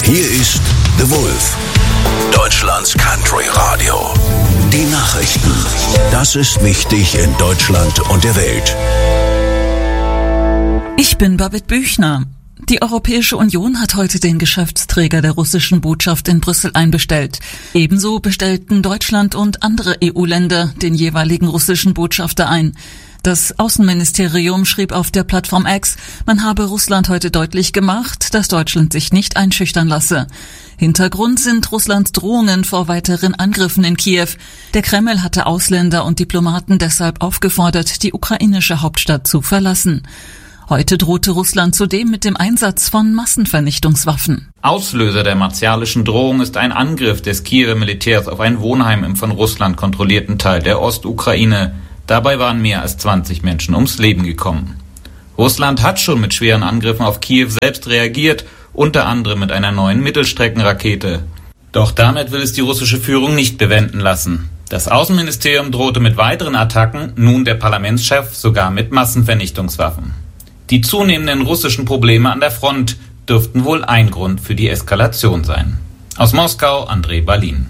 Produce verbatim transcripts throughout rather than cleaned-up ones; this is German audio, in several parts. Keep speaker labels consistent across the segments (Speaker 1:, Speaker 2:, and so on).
Speaker 1: Hier ist The Wolf, Deutschlands Country Radio. Die Nachrichten. Das ist wichtig in Deutschland und der Welt.
Speaker 2: Ich bin Babette Büchner. Die Europäische Union hat heute den Geschäftsträger der russischen Botschaft in Brüssel einbestellt. Ebenso bestellten Deutschland und andere E U-Länder den jeweiligen russischen Botschafter ein. Das Außenministerium schrieb auf der Plattform X, man habe Russland heute deutlich gemacht, dass Deutschland sich nicht einschüchtern lasse. Hintergrund sind Russlands Drohungen vor weiteren Angriffen in Kiew. Der Kreml hatte Ausländer und Diplomaten deshalb aufgefordert, die ukrainische Hauptstadt zu verlassen. Heute drohte Russland zudem mit dem Einsatz von Massenvernichtungswaffen.
Speaker 3: Auslöser der martialischen Drohung ist ein Angriff des Kiewer Militärs auf ein Wohnheim im von Russland kontrollierten Teil der Ostukraine. Dabei waren mehr als zwanzig Menschen ums Leben gekommen. Russland hat schon mit schweren Angriffen auf Kiew selbst reagiert, unter anderem mit einer neuen Mittelstreckenrakete. Doch damit will es die russische Führung nicht bewenden lassen. Das Außenministerium drohte mit weiteren Attacken, nun der Parlamentschef sogar mit Massenvernichtungswaffen. Die zunehmenden russischen Probleme an der Front dürften wohl ein Grund für die Eskalation sein. Aus Moskau, André Balin.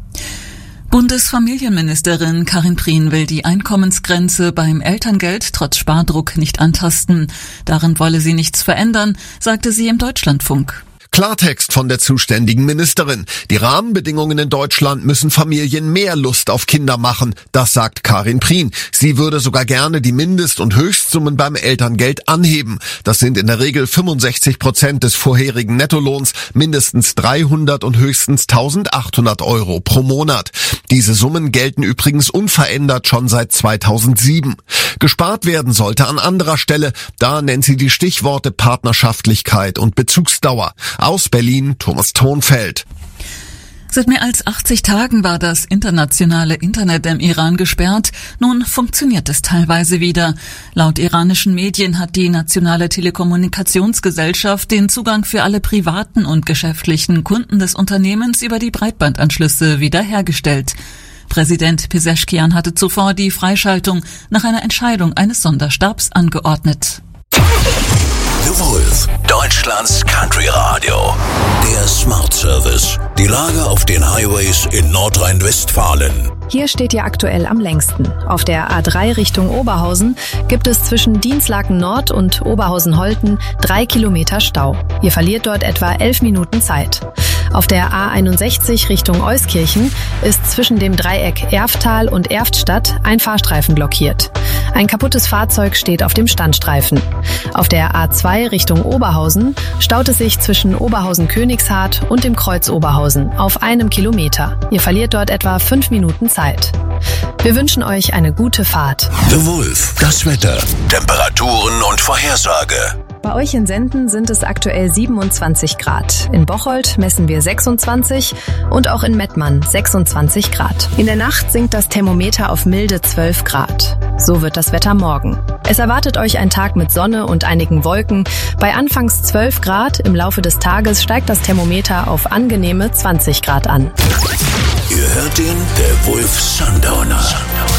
Speaker 2: Bundesfamilienministerin Karin Prien will die Einkommensgrenze beim Elterngeld trotz Spardruck nicht antasten. Darin wolle sie nichts verändern, sagte sie im Deutschlandfunk.
Speaker 4: Klartext von der zuständigen Ministerin. Die Rahmenbedingungen in Deutschland müssen Familien mehr Lust auf Kinder machen. Das sagt Karin Prien. Sie würde sogar gerne die Mindest- und Höchstsummen beim Elterngeld anheben. Das sind in der Regel fünfundsechzig Prozent des vorherigen Nettolohns, mindestens dreihundert und höchstens eintausendachthundert Euro pro Monat. Diese Summen gelten übrigens unverändert schon seit zweitausendsieben. Gespart werden sollte an anderer Stelle. Da nennt sie die Stichworte Partnerschaftlichkeit und Bezugsdauer. Aus Berlin, Thomas Thonfeld.
Speaker 2: Seit mehr als achtzig Tagen war das internationale Internet im Iran gesperrt. Nun funktioniert es teilweise wieder. Laut iranischen Medien hat die Nationale Telekommunikationsgesellschaft den Zugang für alle privaten und geschäftlichen Kunden des Unternehmens über die Breitbandanschlüsse wiederhergestellt. Präsident Pezeshkian hatte zuvor die Freischaltung nach einer Entscheidung eines Sonderstabs angeordnet.
Speaker 1: The Wolf, Deutschlands Country Radio. Der Smart Service. Die Lage auf den Highways in Nordrhein-Westfalen.
Speaker 5: Hier steht ihr aktuell am längsten. Auf der A drei Richtung Oberhausen gibt es zwischen Dinslaken Nord und Oberhausen-Holten drei Kilometer Stau. Ihr verliert dort etwa elf Minuten Zeit. Auf der A einundsechzig Richtung Euskirchen ist zwischen dem Dreieck Erftal und Erftstadt ein Fahrstreifen blockiert. Ein kaputtes Fahrzeug steht auf dem Standstreifen. Auf der A zwei Richtung Oberhausen staut es sich zwischen Oberhausen-Königshardt und dem Kreuz Oberhausen auf einem Kilometer. Ihr verliert dort etwa fünf Minuten Zeit. Wir wünschen euch eine gute Fahrt.
Speaker 1: The Wolf, das Wetter, Temperaturen und Vorhersage.
Speaker 5: Bei euch in Senden sind es aktuell siebenundzwanzig Grad. In Bocholt messen wir sechsundzwanzig und auch in Mettmann sechsundzwanzig Grad. In der Nacht sinkt das Thermometer auf milde zwölf Grad. So wird das Wetter morgen. Es erwartet euch ein Tag mit Sonne und einigen Wolken. Bei anfangs zwölf Grad, im Laufe des Tages steigt das Thermometer auf angenehme zwanzig Grad an.
Speaker 1: Ihr hört den The Wolf Sundowner.